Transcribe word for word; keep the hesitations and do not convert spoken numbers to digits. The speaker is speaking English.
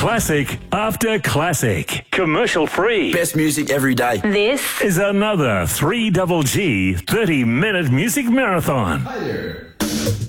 Classic after classic. Commercial free. Best music every day. This is another three Double G thirty minute music marathon. Hi there.